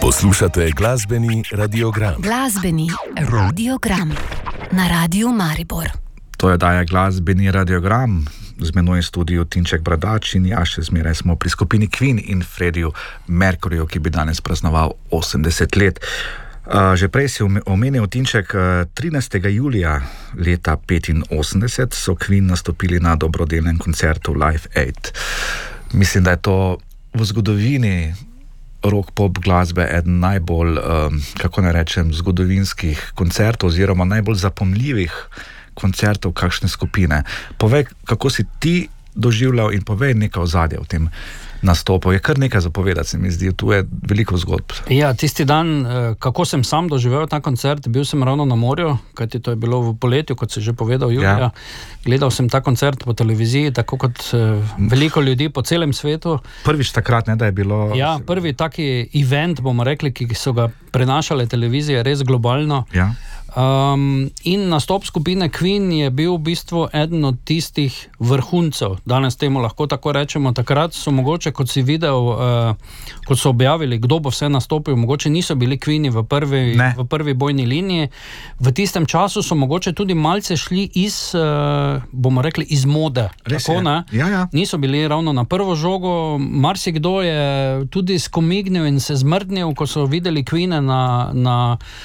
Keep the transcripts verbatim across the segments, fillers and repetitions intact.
Poslušate glasbeni radiogram. Glasbeni radiogram na Radiu Maribor. To je daje glasbeni radiogram. Z menoj studiu Tinček Bradač in ja, še zmeraj smo pri skupini Queen in Freddiju Mercuryju, ki bi danes praznoval osemdeset let. Uh, že prej si omenil, Tinček, trinajstega julija leta petinosemdeset so Queen nastopili na dobrodelnem koncertu Live Aid. Mislim, da je to v zgodovini rock pop glasbe eden najbolj, um, kako ne rečem, zgodovinskih koncertov oziroma najbolj zapomljivih koncertov kakšne skupine. Povej, kako si ti doživljal in povej nekaj ozadja v tem nastopu. Je kar nekaj zapovedati, se mi zdi, tu je veliko zgodb. Ja, tisti dan, kako sem sam doživel ta koncert, bil sem ravno na morju, kajti to je bilo v poletju, kot si že povedal, julija. Ja. Gledal sem ta koncert po televiziji, tako kot veliko ljudi po celem svetu. Prvič takrat, ne, da je bilo... Ja, prvi taki event, bomo rekli, ki so ga prenašale televizije res globalno. Ja. Um, in nastop skupine Queen je bil v bistvu eden od tistih vrhuncev, danes temu lahko tako rečemo. Takrat so mogoče, kot si videl, uh, kot so objavili, kdo bo vse nastopil, mogoče niso bili Queeni v prvi, v prvi bojni liniji. V tistem času so mogoče tudi malce šli iz, uh, bomo rekli, iz mode. Tako, ne? Ja, ja. Niso bili ravno na prvo žogo, marsikdo je tudi skomignil in se zmrdnil, ko so videli Queene na, na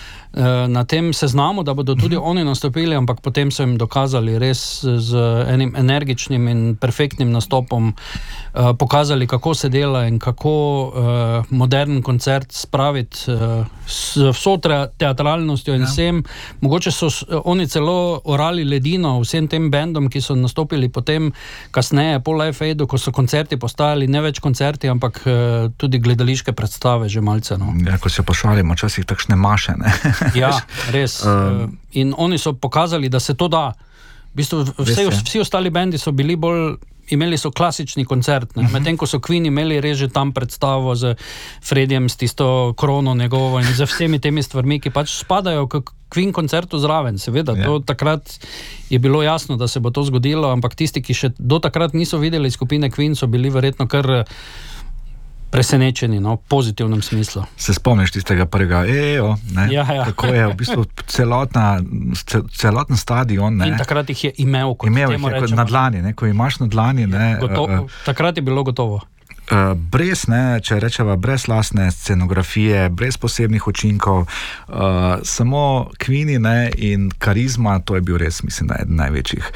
na tem seznamu, da bodo tudi mm-hmm. oni nastopili, ampak potem so jim dokazali res z enim energičnim in perfektnim nastopom, uh, pokazali, kako se dela in kako uh, modern koncert spraviti uh, s vso teatralnostjo in ja. vsem. Mogoče so oni celo orali ledino vsem tem bendom, ki so nastopili potem kasneje po Live Aidu, ko so koncerti postajali ne več koncerti, ampak uh, tudi gledališke predstave že malce. No. Ja, ko se pošalimo, včasih takšne maše, ne? Ja, res. Um, in oni so pokazali, da se to da. V bistvu, vse, vsi ostali bendi so bili bolj, imeli so klasični koncert, ne? Medtem ko so Queen imeli res že tam predstavo z Fredjem, s tisto krono njegovo in z vsemi temi stvarmi, ki pač spadajo k Queen koncertu zraven. Seveda, yeah. to takrat je bilo jasno, da se bo to zgodilo, ampak tisti, ki še do takrat niso videli skupine Queen, so bili verjetno kar presenečeni, no, v pozitivnem smislu. Se spomniš tistega prvega ejo, ne? Ja, ja. Kako je v bistvu celotna, celoten stadion, ne? In takrat jih je imel, kot imel temu jih je rečemo. na dlani, ne? Ko imaš na dlani, ne? Gotovo, uh, takrat je bilo gotovo. Uh, brez, ne, če rečeva, brez lastne scenografije, brez posebnih učinkov, uh, samo Queeni, ne, in karizma, to je bil res, mislim, da je eden največjih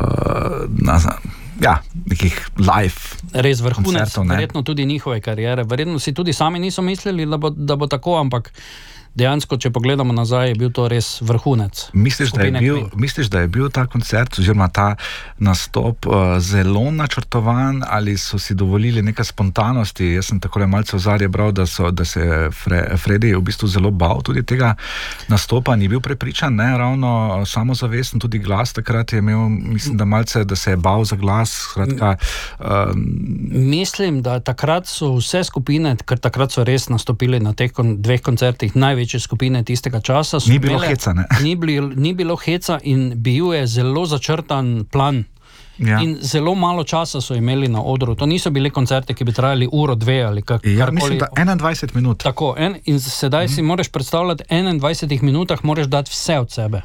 uh, na, ja, nekih live res vrhunec, koncertov, verjetno tudi njihove karijere. Verjetno si tudi sami niso mislili, da bo, da bo tako, ampak dejansko, če pogledamo nazaj, je bil to res vrhunec. Misliš, da je bil, misliš, da je bil ta koncert oziroma ta nastop uh, zelo načrtovan ali so si dovolili nekaj spontanosti? Jaz sem takole malce ozadje bral, da, so, da se Fre, Freddy v bistvu zelo bal tudi tega nastopa, ni bil prepričan, ne, ravno samozavesten, tudi glas takrat je imel, mislim, da malce, da se je bal za glas, skratka. Um, mislim, da takrat so vse skupine, ker takrat so res nastopili na teh kon, dveh koncertih, največje skupine tistega časa. Ni bilo imele, heca, ne? Ni, bili, ni bilo heca in bil je zelo začrtan plan. Ja. In zelo malo časa so imeli na odru. To niso bili koncerti, ki bi trajali uro, dve ali kak, ja, karkoli. Mislim, da enaindvajset minut. Tako, en, in sedaj mm. si moraš predstavljati, v enaindvajsetih minutah moraš dati vse od sebe.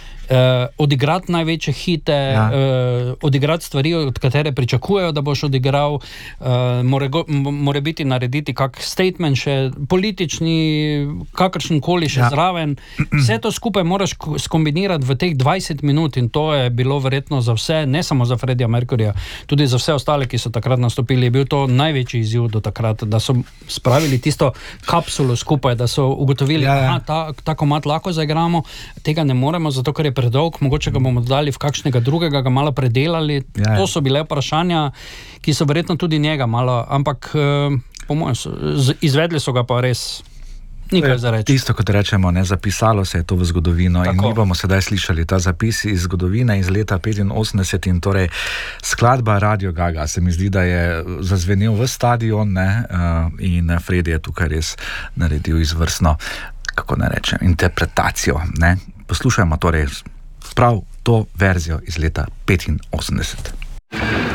Uh, odigrati največje hite, ja. uh, odigrati stvari, od katere pričakujejo, da boš odigral, uh, more, go, more biti narediti kak statement še politični, kakršenkoli še ja. zraven. Vse to skupaj moraš skombinirati v teh dvajset minut in to je bilo verjetno za vse, ne samo za Freddija Mercuryja, tudi za vse ostale, ki so takrat nastopili, je bil to največji izziv do takrat, da so spravili tisto kapsulo skupaj, da so ugotovili, ja, ja. ta, ta komad lahko zaigramo, tega ne moremo, zato ker je predolg, mogoče ga bomo dali v kakšnega drugega, ga malo predelali. Ja, to so bile vprašanja, ki so verjetno tudi njega malo, ampak po mojem, so, izvedli so ga pa res nekaj za reči. Isto kot rečemo, ne, zapisalo se je to v zgodovino. Tako. In mi bomo sedaj slišali ta zapis iz zgodovine iz leta petinosemdeset in torej skladba Radio Gaga. Se mi zdi, da je zazvenel v stadion, ne, in Freddy je tukaj res naredil izvrstno, kako ne rečem, interpretacijo, ne. Poslušajmo torej prav to verzijo iz leta petinosemdeset.